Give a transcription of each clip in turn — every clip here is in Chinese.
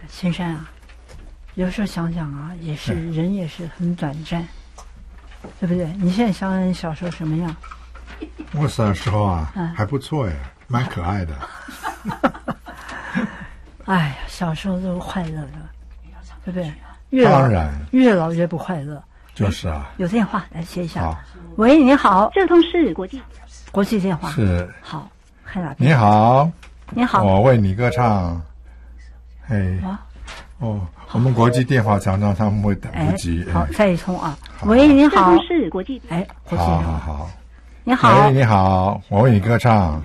先生啊，有时候想想啊，也是人也是很短暂，对不对？你现在想想你小时候什么样？ 我小时候啊，还不错耶，蛮可爱的。 哎呀，小时候都快乐的，对不对？ 当然， 越老越不快乐。 就是啊。 有电话来接一下。 好， 喂，你好， 这通是国际电话。 是。 好，看哪边？ 你好。 你好。 我为你歌唱。嘿。哦，我们国际电话常常他们会等不及。 好，再一通啊。喂，你好。 这通是国际。 国际电话。 好。 你好。 喂，你好，我为你歌唱。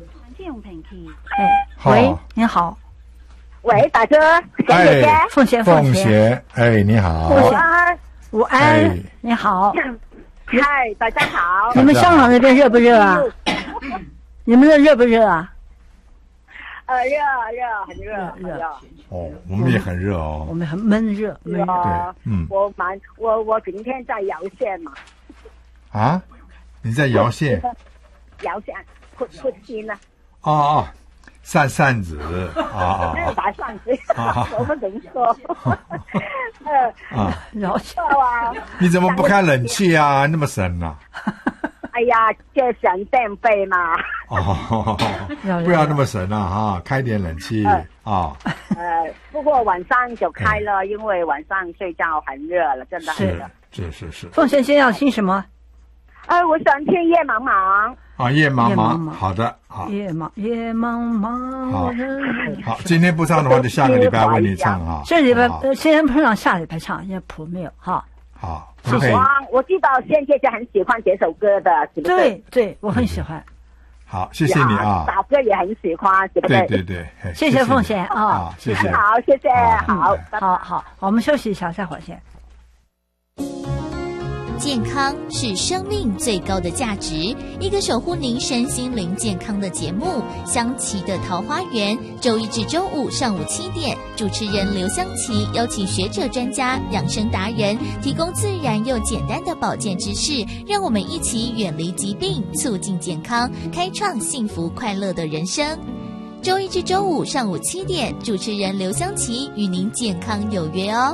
喂，你好。 喂，大哥，小姐姐， 凤姐，你好， 午安，你好， 嗨，大家好。 你们香港那边热不热啊？你们那热不热啊？ 热，很热。 哦，我们也很热哦。 我们很闷热， 对，我今天在摇线嘛。 啊？你在摇线？ 摇线，扑线啊。 哦。扇子啊！ 打扇子，我不能说。 然后你怎么不开冷气啊？那么省啊！ 哎呀，就省电费嘛。 不要那么省啊！哈，开点冷气啊。 不过晚上就开了，因为晚上睡觉很热了，真的很热。 是。 凤仙要听什么？ 我想听夜茫茫。 夜茫茫，好的，好。 夜茫茫。 好，今天不唱的话，就下个礼拜为你唱啊。 这礼拜今天不唱，下礼拜唱，因为谱没有哈。 好， 我知道仙姐姐很喜欢这首歌的，是不是？ 对，我很喜欢。 好，谢谢你啊。 大哥也很喜欢，对不对？ 对， 谢谢凤仙啊， 谢谢。 好，谢谢， 好，我们休息一下，再会先。 健康是生命最高的价值，一个守护您身心灵健康的节目《香琪的桃花源》，周一至周五上午7点，主持人刘香琪邀请学者专家、养生达人，提供自然又简单的保健知识，让我们一起远离疾病，促进健康，开创幸福快乐的人生。周一至周五上午7点，主持人刘香琪与您健康有约哦。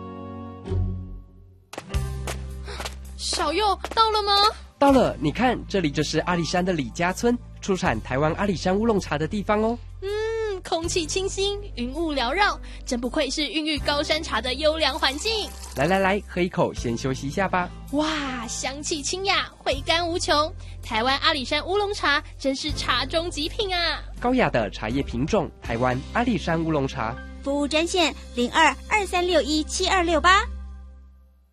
小佑到了吗？ 到了，你看，这里就是阿里山的李家村，出产台湾阿里山乌龙茶的地方哦。 空气清新，云雾缭绕，真不愧是孕育高山茶的优良环境。 来，喝一口，先休息一下吧。 哇，香气清雅，回甘无穷。台湾阿里山乌龙茶真是茶中极品啊！ 高雅的茶叶品种，台湾阿里山乌龙茶。 服务专线0223617268。